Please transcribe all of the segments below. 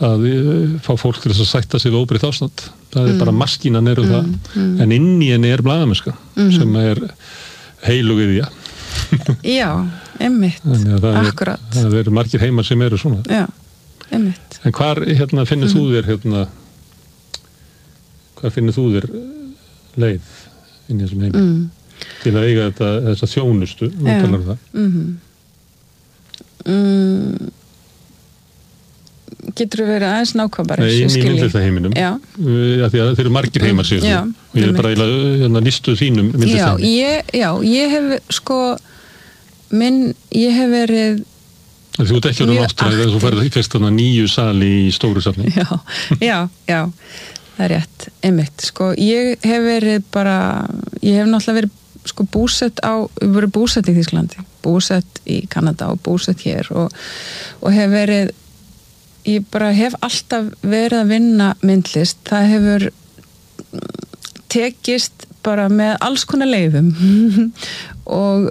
að fá fólk til þess að sætta sig við óbreytt ástand. Það bara maskínan það, en inn í henni blaðamennska sem heilug iðja. Já, einmitt. Akkurat. Það eru margir heimar sem eru svona. Já, einmitt. En hvar finnur þú þér hvar finnur þú þér leið inn í þessum heimi? Til að eiga þessa þjónustu, talar það. Getur verið aðeins nákvæmari? Nei, inn í myndlistaheiminum. Já. Því að þeir eru margir heimar sér. Já. Og ég bara listu þínum myndlistaheimi. Ég hef ég hef verið Þú ert ekki orðin áttræð þegar þú ferð fyrst 9 sali í stóru safni. Já. Það er rétt, einmitt. Ég hef verið ég hef náttúrulega verið búsett í Þýskalandi, búsett í Kanada og búsett hér og hef verið, ég hef alltaf verið að vinna myndlist. Það hefur tekist bara með alls konar leiðum og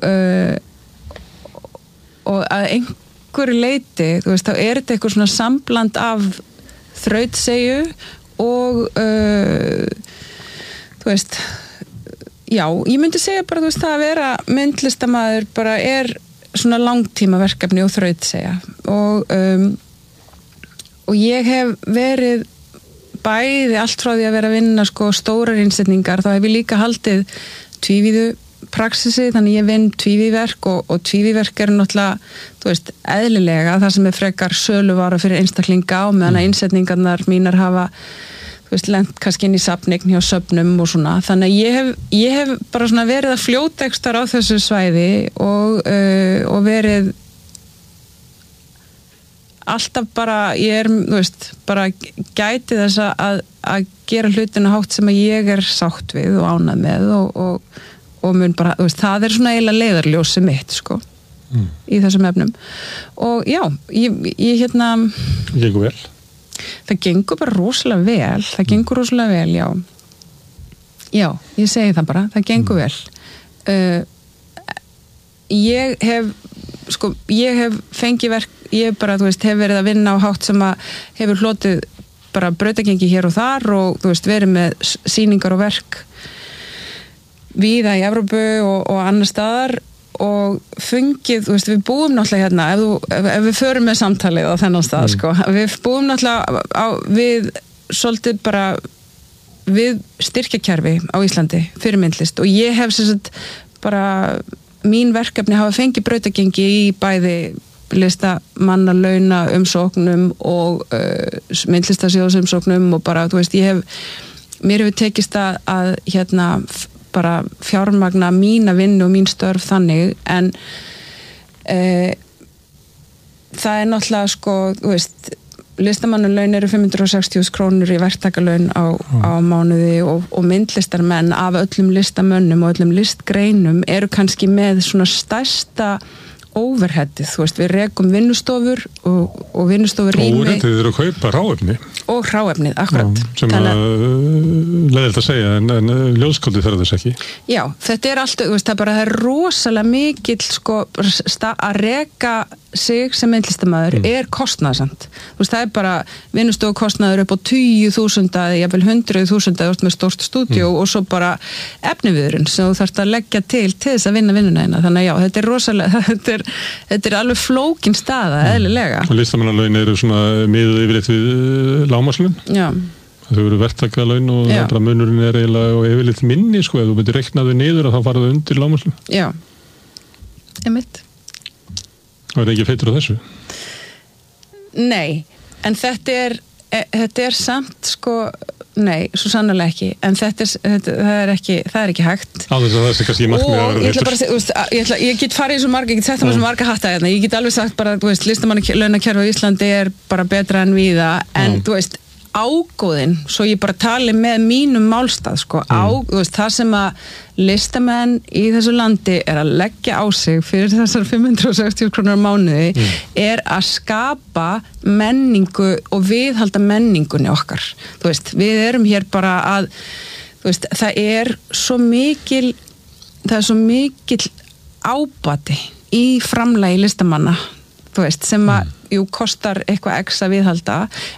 að einhverju leyti, þá þetta eitthvað svona sambland af þrautseigju og já, ég myndi segja bara það að vera myndlistamaður svona langtíma verkefni og þrautseigja og ég hef verið bæði allt frá því að vera að vinna stórar innsetningar, þá hef ég líka haldið tvívíðu praxisi, þannig ég vinn tvívíverk og tvívíverk náttúrulega, eðlilega það sem frekar söluvara fyrir einstaklinga og meðan að innsetningarnar mínar hafa lent kannski inn í safnign hjá söfnum og svona, þannig að ég hef bara svona verið að fljóta ekstra á þessu svæði og verið alltaf ég bara gæti þess að gera hlutina hátt sem að ég sátt við og ánægð með og mun bara, það svona eiginlega leiðarljósið mitt, í þessum efnum. Og já, ég Gengur vel? Það gengur bara rosalega vel, já. Já, ég segi það bara, það gengur vel. Ég hef fengið verk, ég bara, hef verið að vinna á hátt sem að hefur hlotið bara brautagengi hér og þar og, verið með sýningar og verk víða í Evrópu og annar staðar og fengið, við búum náttúrulega hérna, ef við förum með samtalið á þennan stað, við búum náttúrulega við svolítið bara við styrkjakerfi á Íslandi fyrir myndlist og ég hef bara mín verkefni hafa fengið brautagengi í bæði listamanna launa umsóknum og myndlistasjóðsumsóknum og bara, mér hefur tekist að bara fjármagna mína vinnu og mín störf þannig, en það náttúrulega listamannalaun eru 560.000 krónur í verktakalaun á mánuði og myndlistarmenn af öllum listamönnum og öllum listgreinum eru kannski með svona stærsta overheadið, við rekum vinnustofur og vinnustofur rými. Overheadið eru að kaupa hráefni. Og hráefnið, akkurat. Já, sem leiðilegt að segja, en ljóðskóldið þarf þess ekki. Já, þetta allt, það er rosalega mikill, að reka sig sem myndlistamæður kostnaðsamt. Það bara vinnustofukostnaður upp á 10.000 eða jafnvel 100.000 með stórt stúdíó og svo bara efniviðurinn sem þú þarft að leggja til þess að vinna vinnuna þína. Þannig að já, þetta rosalega, þetta alveg flókin staða, eðlilega. Og listamannalaun eru svona miðuð yfirleitt við lágmarkslaun. Já. Þau eru verktakalaun og það bara munurinn eiginlega og yfirleitt minni, ef þú myndir reikna þau niður að þá fara þau undir lágmarkslaun. Já. Einmitt. Það ekki feitur á þessu? Nei, en þetta er samt nei, svo sannarlega ekki, en það er ekki hægt. Á þess að það sé kannski markmið að vera veitur. Ég get farið í svo marga, ég get sett það með svo marga hatta hérna, ég get alveg sagt bara, listamannalaunakerfi á Íslandi er bara betra en víða, en ágóðin, svo ég bara tali með mínum málstað, það sem að listamenn í þessu landi er að leggja á sig fyrir þessar 560 krónur á mánuði er að skapa menningu og viðhalda menningunni okkar. Við erum hér bara að það er svo mikil ábati í framlagi listamanna sem að kostar eitthvað x að viðhalda,